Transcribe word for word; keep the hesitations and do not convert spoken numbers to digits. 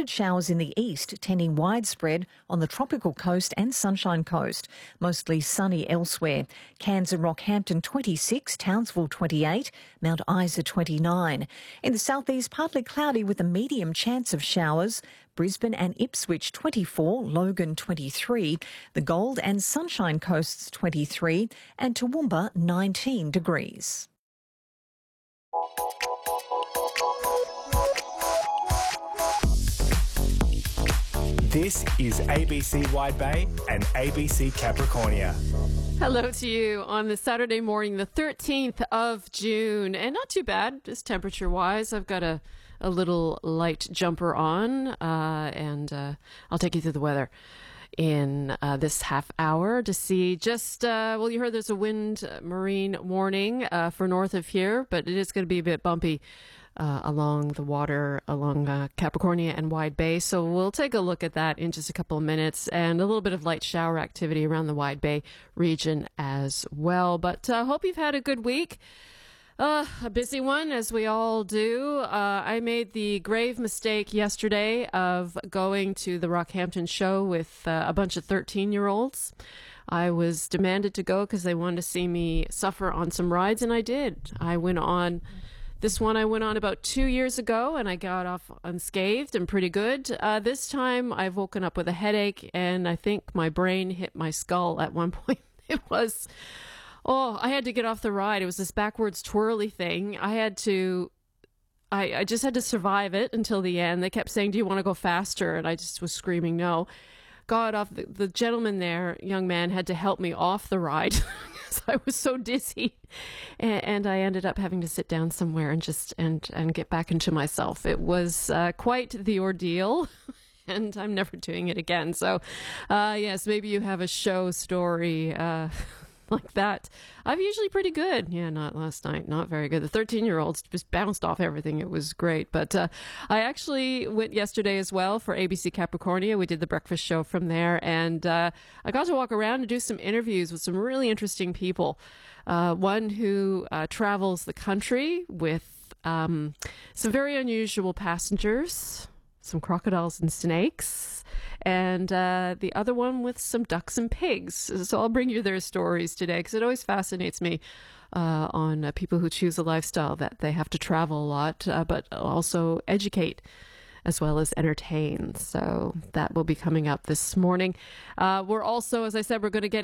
Scattered showers in the east, tending widespread on the tropical coast and Sunshine Coast. Mostly sunny elsewhere. Cairns and Rockhampton twenty-six, Townsville twenty-eight, Mount Isa twenty-nine. In the southeast, partly cloudy with a medium chance of showers. Brisbane and Ipswich twenty-four, Logan twenty-three, the Gold and Sunshine Coasts twenty-three, and Toowoomba nineteen degrees. This is A B C Wide Bay and A B C Capricornia. Hello to you on the Saturday morning, the thirteenth of June, and not too bad, just temperature-wise. I've got a, a little light jumper on, uh, and uh, I'll take you through the weather in uh, this half hour to see just, uh, well, you heard there's a wind marine warning uh, for north of here, but it is going to be a bit bumpy Uh, along the water, along uh, Capricornia and Wide Bay. So we'll take a look at that in just a couple of minutes, and a little bit of light shower activity around the Wide Bay region as well. But I uh, hope you've had a good week. Uh, a busy one, as we all do. Uh, I made the grave mistake yesterday of going to the Rockhampton show with uh, a bunch of thirteen-year-olds. I was demanded to go because they wanted to see me suffer on some rides, and I did. I went on... This one I went on about two years ago, and I got off unscathed and pretty good. Uh, this time I've woken up with a headache, and I think my brain hit my skull at one point. It was, oh, I had to get off the ride. It was this backwards twirly thing. I had to, I, I just had to survive it until the end. They kept saying, do you want to go faster? And I just was screaming no. Got off, the, the gentleman there, young man, had to help me off the ride. I was so dizzy, and, and I ended up having to sit down somewhere and just and and get back into myself. It was uh, quite the ordeal, and I'm never doing it again. So, uh, yes, maybe you have a show story uh, like that. I'm usually pretty good. Yeah, not last night, not very good. The thirteen-year-olds just bounced off everything. It was great. But uh, I actually went yesterday as well for A B C Capricornia. We did the breakfast show from there, and uh, I got to walk around and do some interviews with some really interesting people. Uh, one who uh, travels the country with um, some very unusual passengers, some crocodiles and snakes, and uh, the other one with some ducks and pigs. So I'll bring you their stories today, because it always fascinates me uh, on uh, people who choose a lifestyle that they have to travel a lot, uh, but also educate as well as entertain. So that will be coming up this morning. Uh, we're also, as I said, we're going to get